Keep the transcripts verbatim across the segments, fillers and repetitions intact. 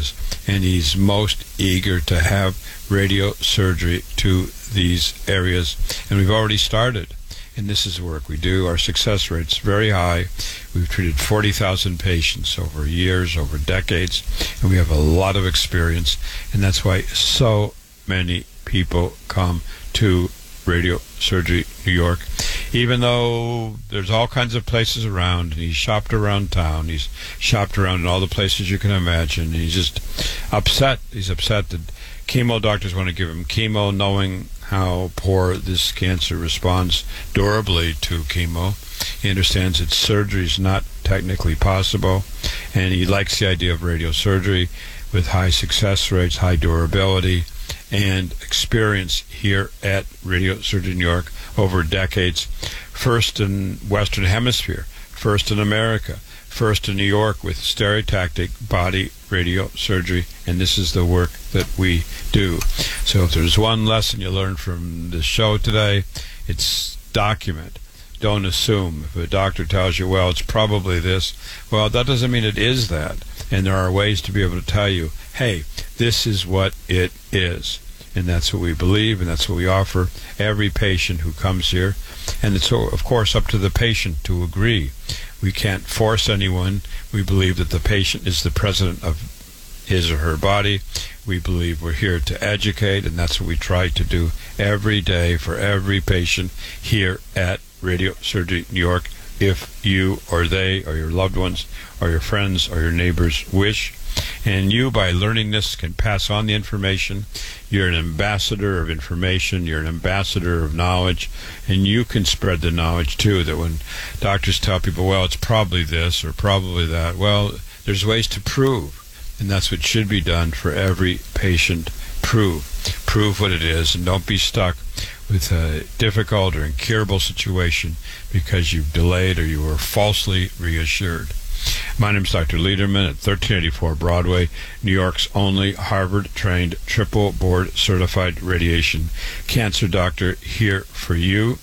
areas, and he's most eager to have radiosurgery to these areas. And we've already started. And this is the work we do. Our success rate's very high. We've treated forty thousand patients over years, over decades, and we have a lot of experience. And that's why so many people come to Radiosurgery New York, even though there's all kinds of places around, and he's shopped around town. He's shopped around in all the places you can imagine. And he's just upset. He's upset that chemo doctors want to give him chemo, knowing how poor this cancer responds durably to chemo. He understands that surgery is not technically possible, and he likes the idea of radiosurgery with high success rates, high durability, and experience here at Radiosurgery New York over decades. First in Western Hemisphere, first in America, first in New York with stereotactic body radiosurgery, and this is the work that we do. So if there's one lesson you learned from this show today, it's document. Don't assume. If a doctor tells you, well, it's probably this, well, that doesn't mean it is that. And there are ways to be able to tell you, hey, this is what it is. And that's what we believe, and that's what we offer every patient who comes here. And it's, of course, up to the patient to agree. We can't force anyone. We believe that the patient is the president of his or her body. We believe we're here to educate, and that's what we try to do every day for every patient here at Radiosurgery New York, if you or they or your loved ones or your friends or your neighbors wish. And you, by learning this, can pass on the information. You're an ambassador of information. You're an ambassador of knowledge. And you can spread the knowledge, too, that when doctors tell people, well, it's probably this or probably that, well, there's ways to prove. And that's what should be done for every patient. Prove. Prove what it is, and don't be stuck with a difficult or incurable situation because you've delayed or you were falsely reassured. My name is Doctor Lederman at thirteen eighty-four Broadway, New York's only Harvard-trained, triple board-certified radiation cancer doctor, here for you.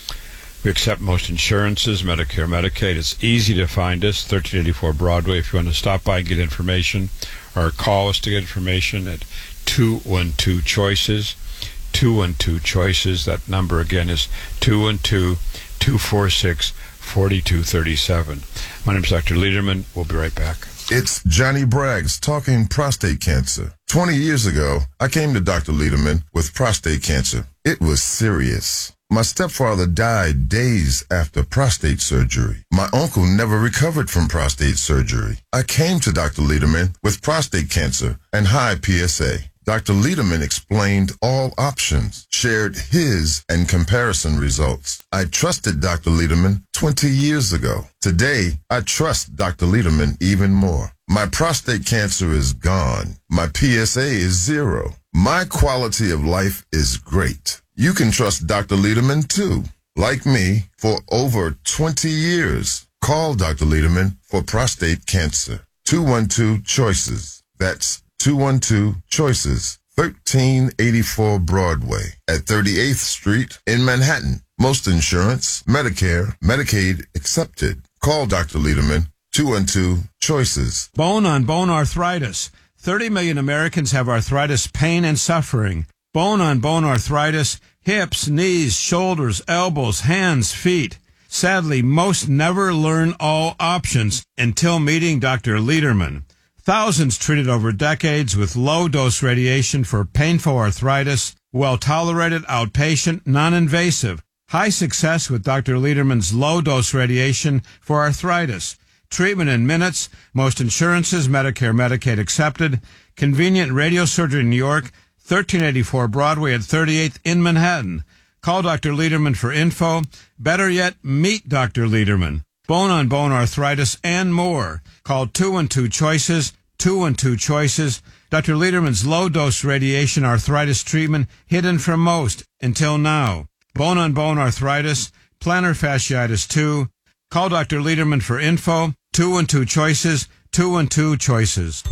We accept most insurances, Medicare, Medicaid. It's easy to find us, thirteen eighty-four Broadway. If you want to stop by and get information, or call us to get information at two one two choices, two one two choices. That number again is two one two, two four six, four two three seven. My name is Doctor Lederman. We'll be right back. It's Johnny Braggs talking prostate cancer. twenty years ago, I came to Doctor Lederman with prostate cancer. It was serious. My stepfather died days after prostate surgery. My uncle never recovered from prostate surgery. I came to Doctor Lederman with prostate cancer and high P S A. Doctor Lederman explained all options, shared his and comparison results. I trusted Doctor Lederman twenty years ago. Today, I trust Doctor Lederman even more. My prostate cancer is gone. My P S A is zero. My quality of life is great. You can trust Doctor Lederman too. Like me, for over twenty years. Call Doctor Lederman for prostate cancer. two one two choices. That's two one two choices. thirteen eighty-four Broadway at thirty-eighth Street in Manhattan. Most insurance, Medicare, Medicaid accepted. Call Doctor Lederman, two one two choices. Bone on bone arthritis. thirty million Americans have arthritis, pain, and suffering. Bone on bone arthritis, hips, knees, shoulders, elbows, hands, feet. Sadly, most never learn all options until meeting Doctor Lederman. Thousands treated over decades with low-dose radiation for painful arthritis, well-tolerated, outpatient, non-invasive. High success with Doctor Lederman's low-dose radiation for arthritis. Treatment in minutes, most insurances, Medicare, Medicaid accepted. Convenient radiosurgery in New York, thirteen eighty-four Broadway at thirty-eighth in Manhattan. Call Doctor Lederman for info. Better yet, meet Doctor Lederman. Bone-on-bone arthritis and more. Call two one two choices, two one two choices. Doctor Lederman's low-dose radiation arthritis treatment hidden from most until now. Bone-on-bone arthritis, plantar fasciitis two. Call Doctor Lederman for info. two one two choices, two one two choices.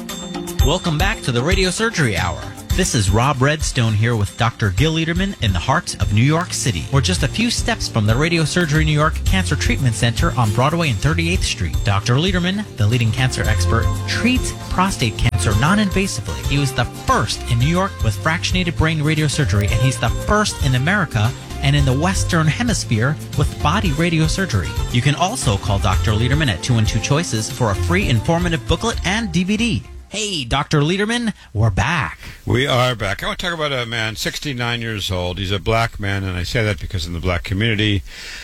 Welcome back to the Radiosurgery Hour. This is Rob Redstone here with Doctor Gil Lederman in the heart of New York City. We're just a few steps from the Radiosurgery New York Cancer Treatment Center on Broadway and thirty-eighth Street. Doctor Lederman, the leading cancer expert, treats prostate cancer cancer non-invasively. He was the first in New York with fractionated brain radiosurgery, and he's the first in America and in the Western Hemisphere with body radiosurgery. You can also call Doctor Lederman at two one two Choices for a free informative booklet and D V D. Hey, Doctor Lederman, we're back. We are back. I want to talk about a man, sixty-nine years old. He's a black man, and I say that because in the black community,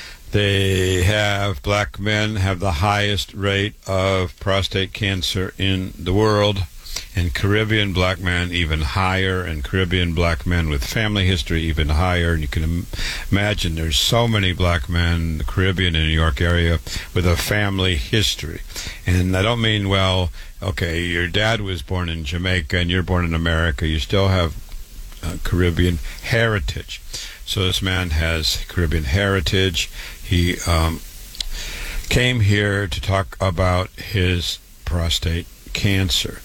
they have, black men have the highest rate of prostate cancer in the world, and Caribbean black men even higher, and Caribbean black men with family history even higher. And you can im- imagine there's so many black men in the Caribbean and New York area with a family history. And I don't mean, well, okay, your dad was born in Jamaica and you're born in America. You still have uh, Caribbean heritage. So this man has Caribbean heritage. He um, came here to talk about his prostate cancer.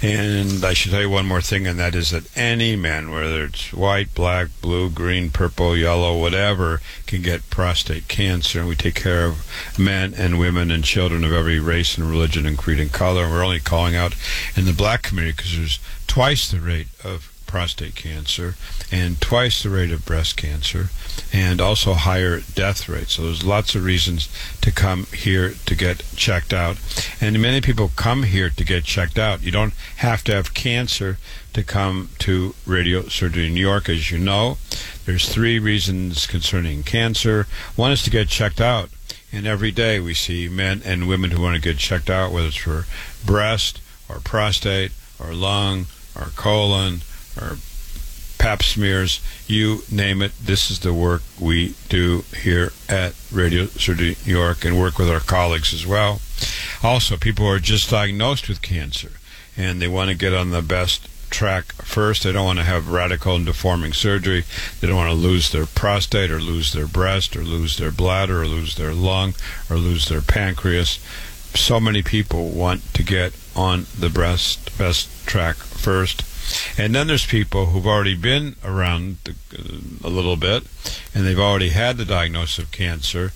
And I should tell you one more thing, and that is that any man, whether it's white, black, blue, green, purple, yellow, whatever, can get prostate cancer. And we take care of men and women and children of every race and religion and creed and color. And we're only calling out in the black community because there's twice the rate of prostate cancer and twice the rate of breast cancer, and also higher death rates. So there's lots of reasons to come here to get checked out. And many people come here to get checked out. You don't have to have cancer to come to radiosurgery in New York. As you know, there's three reasons concerning cancer. One is to get checked out. And every day we see men and women who want to get checked out, whether it's for breast or prostate or lung or colon or pap smears, you name it. This is the work we do here at Radiosurgery New York, and work with our colleagues as well. Also, people who are just diagnosed with cancer and they want to get on the best track first. They don't want to have radical and deforming surgery. They don't want to lose their prostate or lose their breast or lose their bladder or lose their lung or lose their pancreas. So many people want to get on the best, best track first. And then there's people who've already been around the, uh, a little bit, and they've already had the diagnosis of cancer,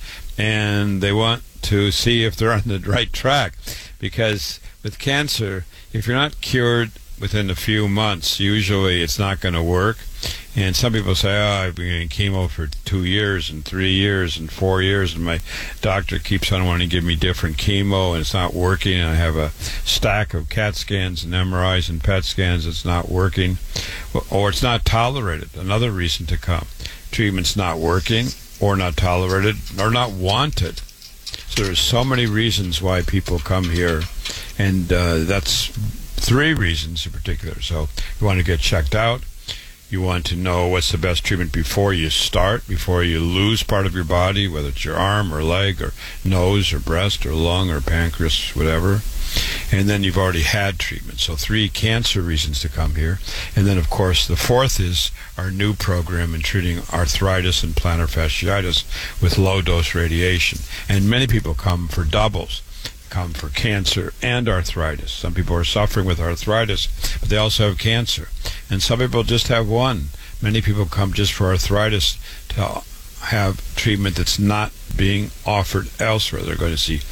and they want to see if they're on the right track. Because with cancer, if you're not cured within a few months, usually it's not going to work. And some people say, oh, I've been getting chemo for two years and three years and four years, and my doctor keeps on wanting to give me different chemo, and it's not working, and I have a stack of CAT scans and M R Is and P E T scans, it's not working, or it's not tolerated. Another reason to come. Treatment's not working, or not tolerated, or not wanted. So there's so many reasons why people come here, and uh, that's three reasons in particular. So you want to get checked out. You want to know what's the best treatment before you start, before you lose part of your body, whether it's your arm or leg or nose or breast or lung or pancreas, whatever. And then you've already had treatment. So three cancer reasons to come here. And then, of course, the fourth is our new program in treating arthritis and plantar fasciitis with low-dose radiation. And many people come for doubles. Come for cancer and arthritis. Some people are suffering with arthritis, but they also have cancer. And some people just have one. Many people come just for arthritis to have treatment that's not being offered elsewhere. They're going to see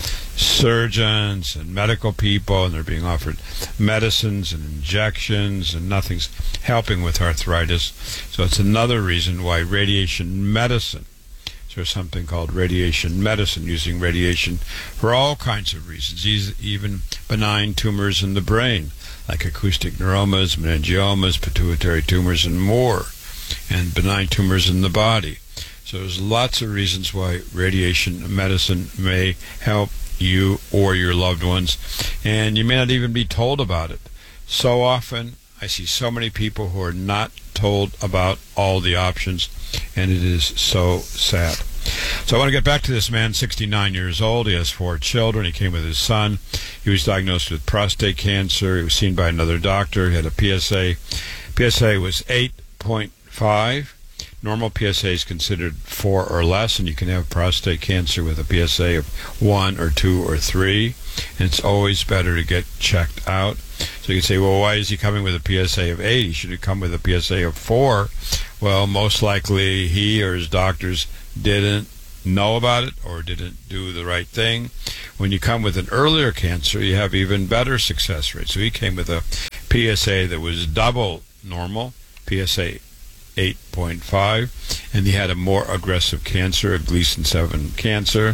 surgeons and medical people, and they're being offered medicines and injections, and nothing's helping with arthritis. So it's another reason why radiation medicine, there's something called radiation medicine, using radiation for all kinds of reasons, even benign tumors in the brain, like acoustic neuromas, meningiomas, pituitary tumors, and more, and benign tumors in the body. So there's lots of reasons why radiation medicine may help you or your loved ones, and you may not even be told about it. So often, I see so many people who are not told about all the options, and it is so sad. So I want to get back to this man, sixty-nine years old. He has four children. He came with his son. He was diagnosed with prostate cancer. He was seen by another doctor. He had a P S A. P S A was eight point five. Normal P S A is considered four or less, and you can have prostate cancer with a P S A of one or two or three. And it's always better to get checked out. So you can say, well, why is he coming with a P S A of eight? He should have come with a P S A of four. Well, most likely he or his doctors didn't know about it or didn't do the right thing. When you come with an earlier cancer, you have even better success rate. So he came with a P S A that was double normal, P S A eight point five, and he had a more aggressive cancer, a Gleason seven cancer,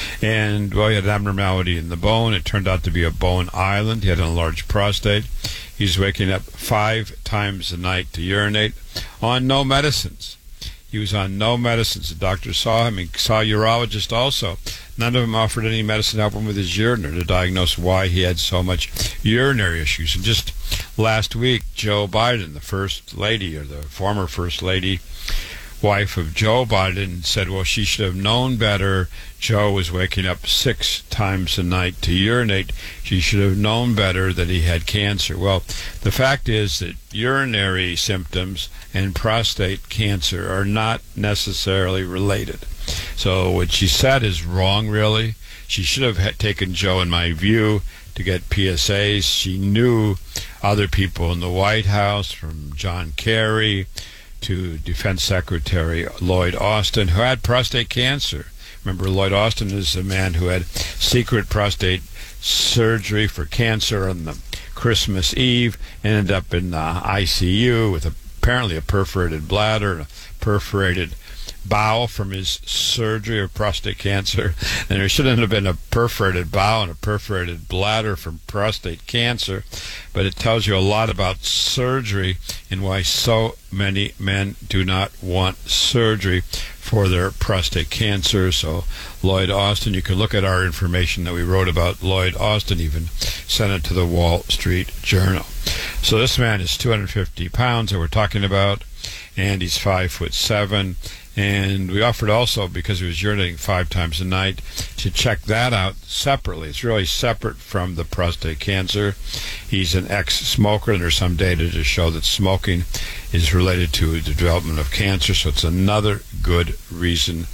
and well, he had an abnormality in the bone. It turned out to be a bone island. He had an enlarged prostate. He's waking up five times a night to urinate on no medicines. He was on no medicines. The doctor saw him. He saw a urologist also. None of them offered any medicine to help him with his urinary to diagnose why he had so much urinary issues. And just last week, Joe Biden, the first lady, or the former first lady, wife of Joe Biden, said, well, she should have known better. Joe was waking up six times a night to urinate. She should have known better that he had cancer. Well, the fact is that urinary symptoms and prostate cancer are not necessarily related. So what she said is wrong, really. She should have had taken Joe, in my view, to get P S As. She knew other people in the White House, from John Kerry to Defense Secretary Lloyd Austin, who had prostate cancer. Remember, Lloyd Austin is a man who had secret prostate surgery for cancer on the Christmas Eve, ended up in the I C U with apparently a perforated bladder and a perforated bowel from his surgery of prostate cancer. And there shouldn't have been a perforated bowel and a perforated bladder from prostate cancer, but it tells you a lot about surgery and why so many men do not want surgery for their prostate cancer. So Lloyd Austin, you can look at our information that we wrote about Lloyd Austin, even sent it to the Wall Street Journal. So this man is two hundred fifty pounds that we're talking about, and he's five foot seven. And we offered also, because he was urinating five times a night, to check that out separately. It's really separate from the prostate cancer. He's an ex-smoker, and there's some data to show that smoking is related to the development of cancer, so it's another good reason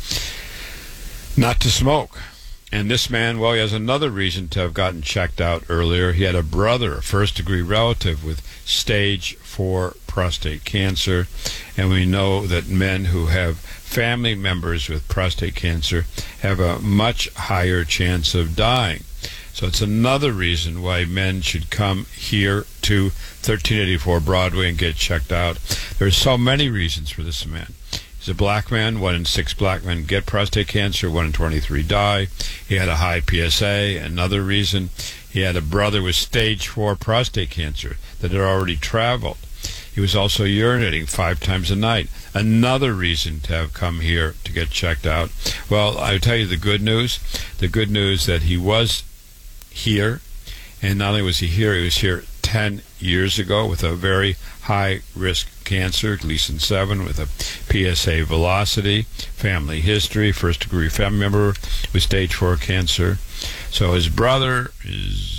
not to smoke. And this man, well, he has another reason to have gotten checked out earlier. He had a brother, a first-degree relative, with stage four prostate cancer, and we know that men who have family members with prostate cancer have a much higher chance of dying. So it's another reason why men should come here to thirteen eighty-four Broadway and get checked out. There's so many reasons for this man. He's a black man. One in six black men get prostate cancer. One in twenty-three die. He had a high P S A. Another reason, he had a brother with stage four prostate cancer that had already traveled. He was also urinating five times a night. Another reason to have come here to get checked out. Well, I'll tell you the good news. The good news that he was here, and not only was he here, he was here ten years ago with a very high-risk cancer, Gleason seven, with a P S A velocity, family history, first-degree family member with stage four cancer. So his brother is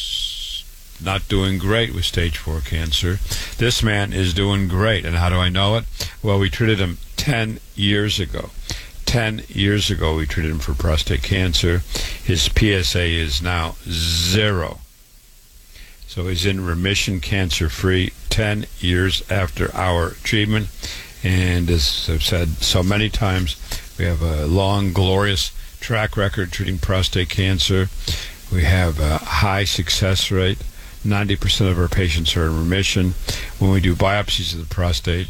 not doing great with stage four cancer. This man is doing great. And how do I know it? Well, we treated him ten years ago. ten years ago we treated him for prostate cancer. His P S A is now zero. So he's in remission, cancer-free, ten years after our treatment. And as I've said so many times, we have a long, glorious track record treating prostate cancer. We have a high success rate. ninety percent of our patients are in remission. When we do biopsies of the prostate,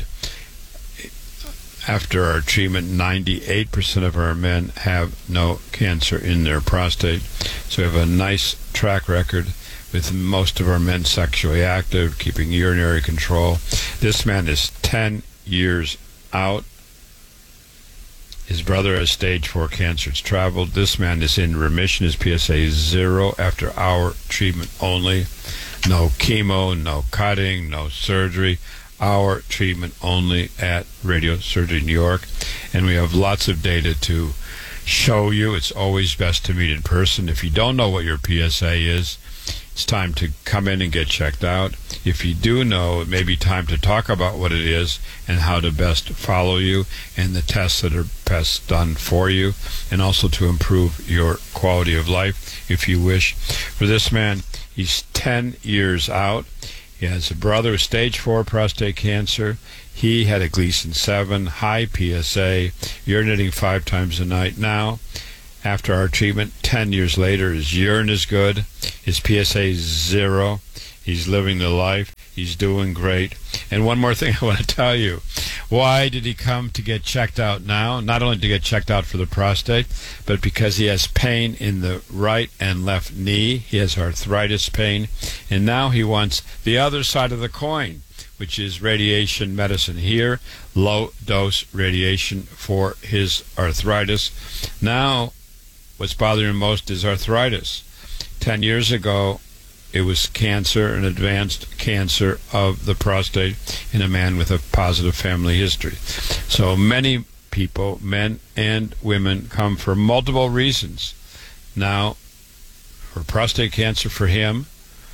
after our treatment, ninety-eight percent of our men have no cancer in their prostate. So we have a nice track record with most of our men sexually active, keeping urinary control. This man is ten years out. His brother has stage four cancer. It's traveled. This man is in remission. His P S A is zero after our treatment only. No chemo, no cutting, no surgery. Our treatment only at Radio Surgery New York. And we have lots of data to show you. It's always best to meet in person. If you don't know what your P S A is, it's time to come in and get checked out. If you do know, it may be time to talk about what it is and how to best follow you and the tests that are best done for you, and also to improve your quality of life if you wish. For this man, he's ten years out. He has a brother with stage four prostate cancer. He had a Gleason seven, high P S A, urinating five times a night now. After our treatment, ten years later, his urine is good. His P S A is zero. He's living the life. He's doing great. And one more thing I want to tell you. Why did he come to get checked out now? Not only to get checked out for the prostate, but because he has pain in the right and left knee. He has arthritis pain. And now he wants the other side of the coin, which is radiation medicine. Here, low-dose radiation for his arthritis. Now, what's bothering him most is arthritis. Ten years ago, it was cancer, an advanced cancer of the prostate in a man with a positive family history. So many people, men and women, come for multiple reasons. Now, for prostate cancer for him,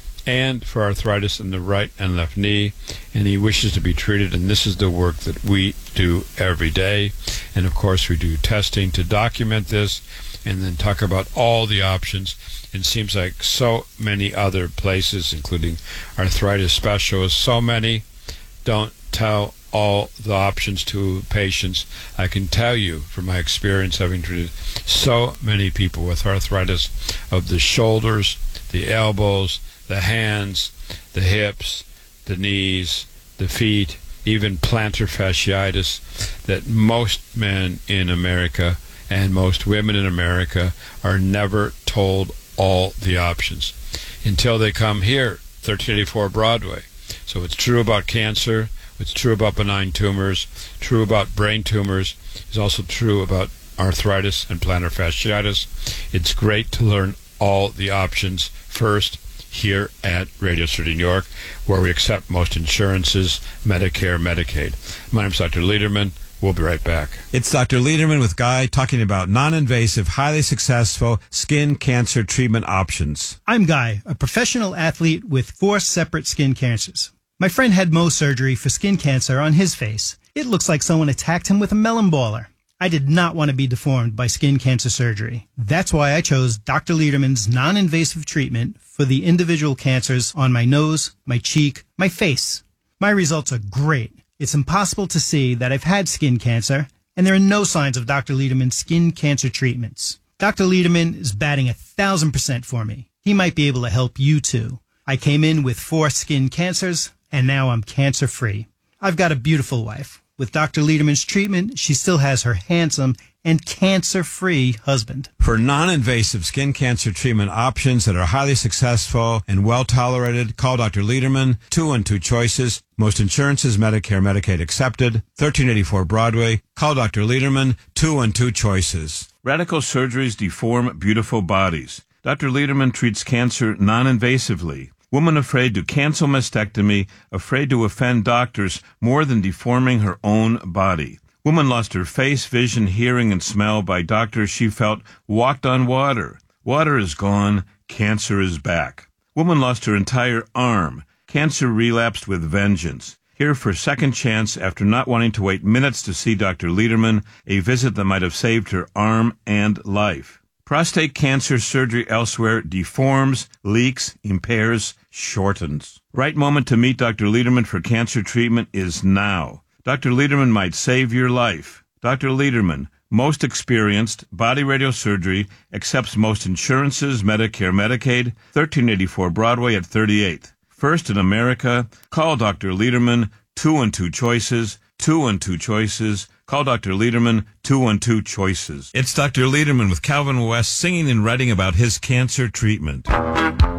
and for arthritis in the right and left knee, and he wishes to be treated, and this is the work that we do every day. And of course we do testing to document this and then talk about all the options. It seems like so many other places, including arthritis specialists, so many don't tell all the options to patients. I can tell you from my experience having treated so many people with arthritis of the shoulders, the elbows, the hands, the hips, the knees, the feet, even plantar fasciitis, that most men in America and most women in America are never told all the options until they come here, thirteen eighty-four Broadway. So it's true about cancer, it's true about benign tumors, true about brain tumors, it's also true about arthritis and plantar fasciitis. It's great to learn all the options first here at Radio City, New York, where we accept most insurances, Medicare, Medicaid. My name's Doctor Lederman. We'll be right back. It's Doctor Lederman with Guy talking about non-invasive, highly successful skin cancer treatment options. I'm Guy, a professional athlete with four separate skin cancers. My friend had Mohs surgery for skin cancer on his face. It looks like someone attacked him with a melon baller. I did not want to be deformed by skin cancer surgery. That's why I chose Doctor Lederman's non-invasive treatment for the individual cancers on my nose, my cheek, my face. My results are great. It's impossible to see that I've had skin cancer, and there are no signs of Doctor Lederman's skin cancer treatments. Doctor Lederman is batting a thousand percent for me. He might be able to help you too. I came in with four skin cancers, and now I'm cancer-free. I've got a beautiful wife. With Doctor Lederman's treatment, she still has her handsome and cancer-free husband. For non-invasive skin cancer treatment options that are highly successful and well-tolerated, call Doctor Lederman, two one two choices. Most insurances, Medicare, Medicaid accepted. thirteen eighty-four Broadway. Call Doctor Lederman, two one two choices. Radical surgeries deform beautiful bodies. Doctor Lederman treats cancer non-invasively. Woman afraid to cancel mastectomy, afraid to offend doctors more than deforming her own body. Woman lost her face, vision, hearing, and smell by doctors she felt walked on water. Water is gone. Cancer is back. Woman lost her entire arm. Cancer relapsed with vengeance. Here for second chance after not wanting to wait minutes to see Doctor Lederman, a visit that might have saved her arm and life. Prostate cancer surgery elsewhere deforms, leaks, impairs, shortens. Right moment to meet Doctor Lederman for cancer treatment is now. Doctor Lederman might save your life. Doctor Lederman, most experienced, body radiosurgery, accepts most insurances, Medicare, Medicaid, thirteen eighty-four Broadway at thirty-eighth. First in America, call Doctor Lederman, two one two choices, two one two choices. Call Doctor Lederman, two one two choices. It's Doctor Lederman with Calvin West singing and writing about his cancer treatment.